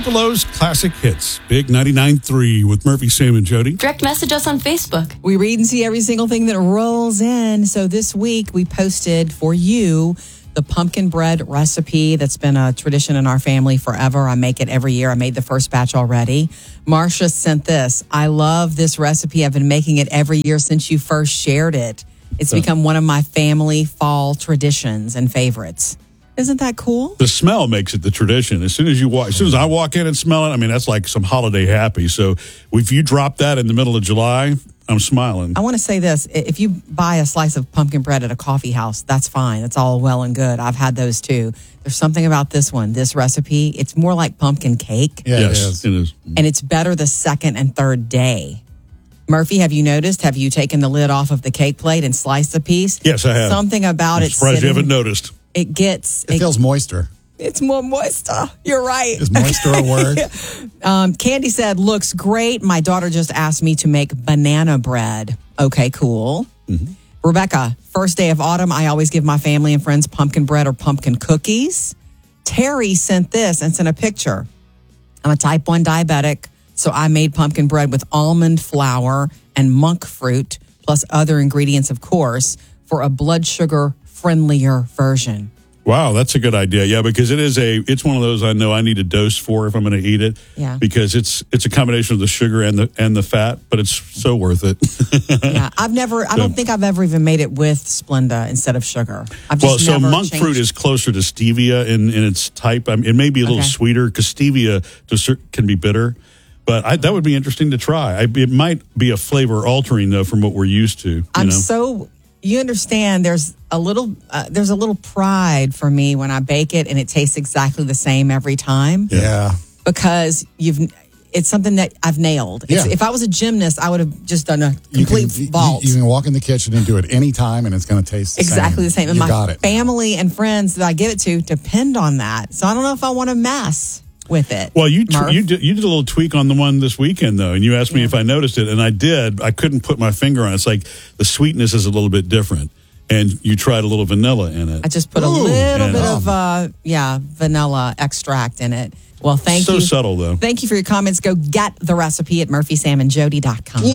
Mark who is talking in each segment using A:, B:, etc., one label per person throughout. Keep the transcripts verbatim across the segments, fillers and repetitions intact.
A: Tupelo's Classic Hits. Big ninety-nine point three with Murphy, Sam, and Jody.
B: Direct message us on Facebook.
C: We read and see every single thing that rolls in. So this week we posted for you the pumpkin bread recipe that's been a tradition in our family forever. I make it every year. I made the first batch already. Marcia sent this. I love this recipe. I've been making it every year since you first shared it. It's so, become one of my family fall traditions and favorites. Isn't that cool?
A: The smell makes it the tradition. As soon as you walk, as soon as I walk in and smell it, I mean, that's like some holiday happy. So if you drop that in the middle of July, I'm smiling.
C: I want to say this. If you buy a slice of pumpkin bread at a coffee house, that's fine. That's all well and good. I've had those too. There's something about this one, this recipe. It's more like pumpkin cake.
A: Yeah, yes, it is. It is.
C: And it's better the second and third day. Murphy, have you noticed? Have you taken the lid off of the cake plate and sliced a piece?
A: Yes, I have.
C: Something about
A: I'm
C: it.
A: surprised
C: sitting,
A: you haven't noticed.
C: It gets...
D: It, it feels moister.
C: It's more moister. You're right.
D: Is moister a word?
C: um, Candy said, looks great. My daughter just asked me to make banana bread. Okay, cool. Mm-hmm. Rebecca, first day of autumn, I always give my family and friends pumpkin bread or pumpkin cookies. Terry sent this and sent a picture. I'm a type one diabetic, so I made pumpkin bread with almond flour and monk fruit, plus other ingredients, of course, for a blood sugar friendlier version.
A: Wow, that's a good idea. Yeah, because it is a, it's one of those I know I need a dose for if I'm going to eat it.
C: Yeah. Because
A: it's it's a combination of the sugar and the and the fat, but it's so worth it.
C: Yeah, I've never, I don't think I've ever even made it with Splenda instead of sugar. I've just
A: well, so
C: never
A: monk
C: changed.
A: fruit is closer to stevia in, in its type. I mean, it may be a little
C: Okay.
A: sweeter because stevia to cer- can be bitter. But I, that would be interesting to try. I, it might be a flavor altering though from what we're used to. You
C: I'm
A: know?
C: so, you understand there's a little, uh, there's a little pride for me when I bake it and it tastes exactly the same every time.
D: Yeah.
C: Because you've, it's something that I've nailed. It's,
D: Yeah.
C: If I was a gymnast, I would have just done a
D: You
C: complete
D: can,
C: vault.
D: You, you can walk in the kitchen and do it any time and it's going to taste the
C: exactly
D: same.
C: the same. And
D: You got
C: my
D: it.
C: family and friends that I give it to depend on that. So I don't know if I want to mess with it.
A: Well, you t-
C: Murph?
A: you did you did a little tweak on the one this weekend though, and you asked me yeah. if I noticed it, and I did. I couldn't put my finger on it. It's like the sweetness is a little bit different, and you tried a little vanilla in it.
C: I just put
D: Ooh,
C: a little
A: and,
C: bit
A: um,
C: of uh, yeah vanilla extract in it. Well, thank
A: so
C: you.
A: So subtle though.
C: Thank you for your comments. Go get the recipe at murphy sam and jody dot com.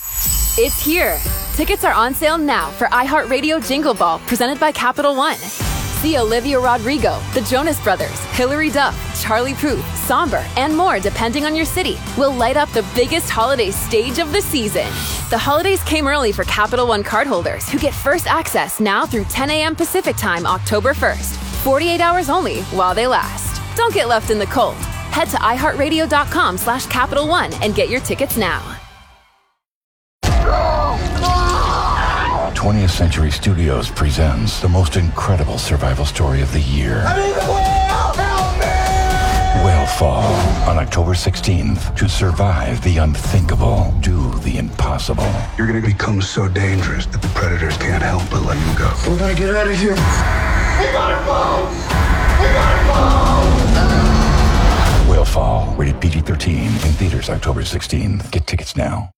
E: It's here. Tickets are on sale now for iHeartRadio Jingle Ball, presented by Capital One. See Olivia Rodrigo, the Jonas Brothers, Hilary Duff, Charlie Puth, Somber, and more depending on your city will light up the biggest holiday stage of the season. The holidays came early for Capital One cardholders who get first access now through ten a.m. Pacific Time, October first. forty-eight hours only while they last. Don't get left in the cold. Head to iHeartRadio.com slash Capital One and get your tickets now.
F: twentieth Century Studios presents the most incredible survival story of the year.
G: I'm in the whale! Help me!
F: Whalefall on October sixteenth. To survive the unthinkable, do the impossible.
H: You're going to become so dangerous that the predators can't help but let you go.
G: We're going to get out of here. We gotta go! We gotta go!
F: Whalefall, rated P G thirteen, in theaters October sixteenth. Get tickets now.